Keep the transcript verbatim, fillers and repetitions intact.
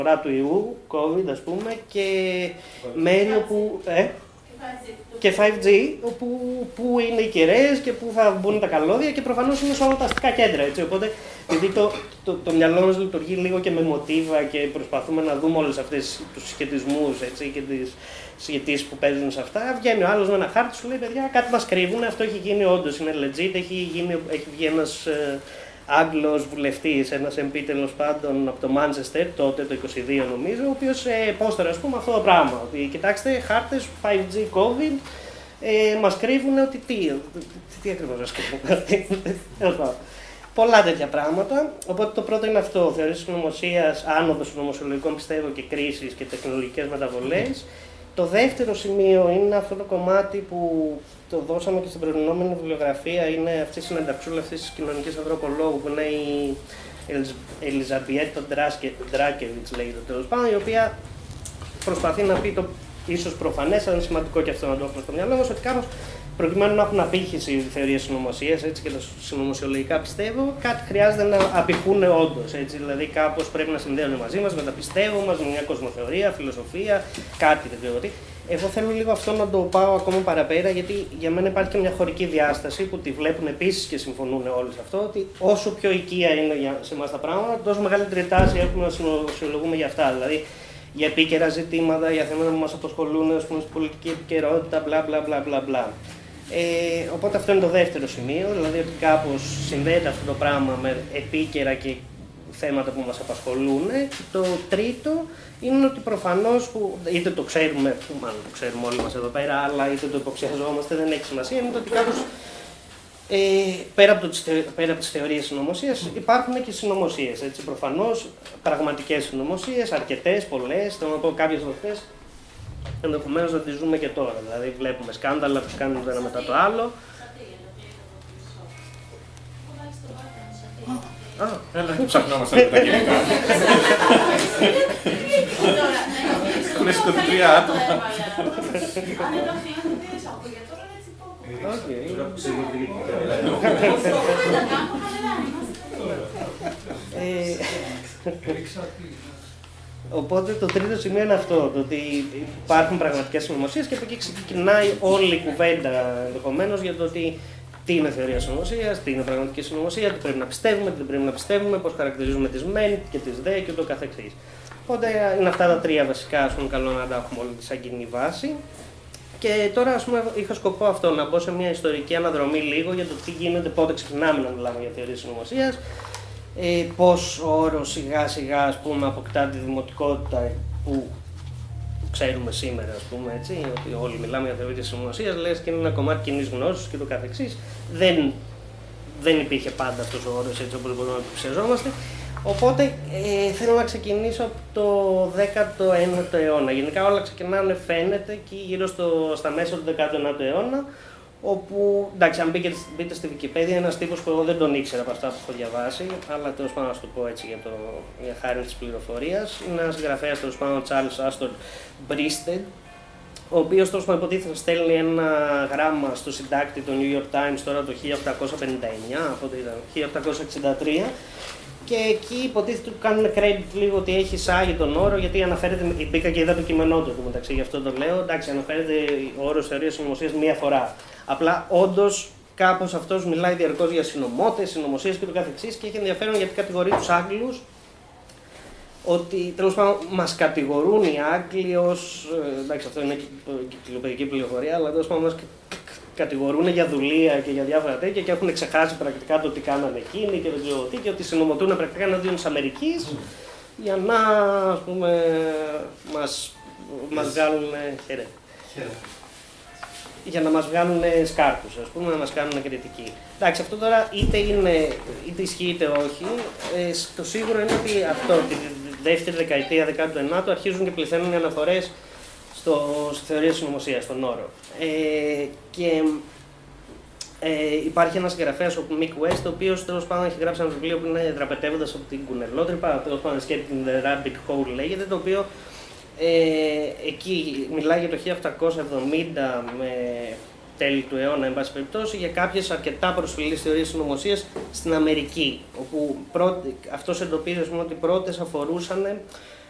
φορά του ιού, COVID ας πούμε, και μέρη όπου... Ε, και φάιβ τζι, όπου που είναι οι κεραίες και που θα μπουν τα καλώδια και προφανώς είναι σε όλα τα αστικά κέντρα. Έτσι. Οπότε, επειδή το, το, το μυαλό μας λειτουργεί λίγο και με μοτίβα και προσπαθούμε να δούμε όλες αυτές τους συσχετισμούς έτσι, και τις σχετήσεις που παίζουν σε αυτά, βγαίνει ο άλλος με ένα χάρτη, σου λέει: παιδιά, κάτι μας κρύβουν, αυτό έχει γίνει όντως, είναι legit, έχει, γίνει, έχει βγει ένας ε, Άγγλος βουλευτής, ένας εμ πι τέλος πάντων από το Μάντσεστερ, τότε το είκοσι δύο νομίζω, ο οποίος ε, πόσταρε ας πούμε αυτό το πράγμα. Ότι κοιτάξτε, χάρτες φάιβ τζι COVID ε, μας κρύβουν ότι τι, τι, τι ακριβώς μας κρύβουν. Πολλά τέτοια πράγματα. Οπότε το πρώτο είναι αυτό, θεωρίες συνωμοσίας, άνοδος συνωμοσιολογικών πιστεύω και κρίσεις και τεχνολογικές μεταβολές. Το δεύτερο σημείο είναι αυτό το κομμάτι που το δώσαμε και στην προηγούμενη βιβλιογραφία, είναι αυτή η συνενταξούλα αυτής της κοινωνικής ανθρωπολόγου που είναι η Ελιζαμπιέτα Ντράκεβιτς, λέγεται τέλος πάντων, η οποία προσπαθεί να πει το ίσως προφανές, αλλά είναι σημαντικό και αυτό να το έχουμε στο μυαλό μας, ότι κάπως προκειμένου να έχουν απήχηση οι θεωρίες συνωμοσίας και τα συνωμοσιολογικά πιστεύω, κάτι χρειάζεται να απηχούν όντως. Δηλαδή, κάπως πρέπει να συνδέουν μαζί μας με τα πιστεύω μας, με μια κοσμοθεωρία, φιλοσοφία, κάτι δεν ξέρω τι. Εγώ θέλω λίγο αυτό να το πάω ακόμα παραπέρα, γιατί για μένα υπάρχει και μια χωρική διάσταση που τη βλέπουν επίσης και συμφωνούν όλοι σε αυτό, ότι όσο πιο οικία είναι σε εμάς τα πράγματα, τόσο μεγαλύτερη τάση έχουμε να συνωμοσιολογούμε για αυτά. Δηλαδή, για επίκαιρα ζητήματα, για θέματα που μας απασχολούν, ας πούμε, στην πολιτική επικαιρότητα, μπλα μπλα μπλα μπλα μπλα. Ε, οπότε αυτό είναι το δεύτερο σημείο, δηλαδή ότι κάπως συνδέεται αυτό το πράγμα με επίκαιρα και θέματα που μας απασχολούν. Το τρίτο είναι ότι προφανώς, που είτε το ξέρουμε, που μάλλον το ξέρουμε όλοι μας εδώ πέρα, αλλά είτε το υποψιαζόμαστε, δεν έχει σημασία, είναι το ότι κάπως ε, πέρα, από το, πέρα από τις θεωρίες συνωμοσίας υπάρχουν και συνωμοσίες. Έτσι, προφανώς πραγματικές συνωμοσίες, αρκετές, πολλές, θέλω να πω κάποιες από αυτές. Ενδεχομένως να τη ζούμε και τώρα. Δηλαδή, βλέπουμε σκάνδαλα που κάνουν το ένα μετά το άλλο. Α, έλα, δεν ψαχνόμαστε με τα κινητά. Έχουν σηκωθεί τρία άτομα. Οπότε το τρίτο σημείο είναι αυτό, το ότι υπάρχουν πραγματικές συνωμοσίες και από εκεί ξεκινάει όλη η κουβέντα ενδεχομένως για το ότι τι είναι θεωρία συνωμοσίας, τι είναι πραγματική συνωμοσία, τι πρέπει να πιστεύουμε, τι δεν πρέπει να πιστεύουμε, πώς χαρακτηρίζουμε τις μεν και τις δε και το καθεξής. Οπότε είναι αυτά τα τρία βασικά, ας πούμε, καλό να τα έχουμε όλοι σαν κοινή βάση. Και τώρα, ας πούμε, είχα σκοπό αυτό, να μπω σε μια ιστορική αναδρομή λίγο για το τι γίνεται, πότε ξεκινάμε να μιλάμε για θεωρία συνωμοσίας. Ε, πώς ο όρος σιγά σιγά ας πούμε, αποκτά τη δημοτικότητα που ξέρουμε σήμερα, ας πούμε, έτσι, ότι όλοι μιλάμε για θεωρία συνωμοσίας, λες και είναι ένα κομμάτι κοινής γνώσης και το καθεξής. Δεν, δεν υπήρχε πάντα αυτός ο όρος έτσι όπως μπορούμε να το ψευδόμαστε. Οπότε ε, θέλω να ξεκινήσω από το δέκατο ένατο αιώνα. Γενικά όλα ξεκινάνε, φαίνεται, και γύρω στο, στα μέσα του δέκατου ένατου αιώνα, όπου, εντάξει, αν μπείτε, μπείτε στη Wikipedia, είναι ένας τύπος που εγώ δεν τον ήξερα από αυτά που έχω διαβάσει, αλλά τέλος πάντων να σου το πω έτσι για, το, για χάρη της πληροφορίας. Είναι ένας γραφέας, τέλος πάντων, Charles Astor Bristed, ο οποίος τέλος πάντων υποτίθεται στέλνει ένα γράμμα στο συντάκτη του New York Times τώρα το χίλια οκτακόσια πενήντα εννιά, από ήταν χίλια οκτακόσια εξήντα τρία, και εκεί υποτίθεται ότι κάνουν credit λίγο ότι έχει εισάγει τον όρο, γιατί αναφέρεται, μπήκα και είδα το κείμενό του μεταξύ, γι' αυτό το λέω. Εντάξει, αναφέρεται ο όρος θεωρίας συνωμοσίας μία φορά. Απλά όντως κάπως αυτός μιλάει διαρκώς για συνωμότες, συνωμοσίες και το καθεξής, και έχει ενδιαφέρον γιατί κατηγορεί τους Άγγλους ότι τέλος πάντων μας κατηγορούν οι Άγγλοι ως. Εντάξει, αυτό είναι κυκλοπαιδική πληροφορία, αλλά τέλος πάντων μας κατηγορούν για δουλεία και για διάφορα τέτοια και έχουν ξεχάσει πρακτικά το τι κάνανε εκείνοι και δεν ξέρω τι, και ότι συνομωτούν πρακτικά εναντίον της Αμερικής για να, ας πούμε, μας, μας βγάλουν. Χαίρε. Για να μας βγάλουν σκάρπους, ας πούμε, να μας κάνουν κριτική. Εντάξει, αυτό τώρα είτε, είναι, είτε ισχύει είτε όχι. Ε, το σίγουρο είναι ότι αυτό, τη δεύτερη δεκαετία δέκατου ενάτου αρχίζουν και πληθαίνουν οι αναφορές στο, στη θεωρία συνωμοσίας, στον όρο. Ε, και ε, υπάρχει ένας συγγραφέας, ο Mick West, ο οποίος τέλος πάντων έχει γράψει ένα βιβλίο που είναι δραπετεύοντας από την κουνελότρυπα, τέλος πάντων Escaping the Rabbit Hole λέγεται, το οποίο ε, εκεί μιλάει για το χίλια οκτακόσια εβδομήντα με τέλη του αιώνα, εν πάση περιπτώσει, για κάποιες αρκετά προσφυλείς θεωρίες συνωμοσίας στην Αμερική, όπου πρώτη, αυτός εντοπίζει, ας πούμε, ότι πρώτες αφορούσαν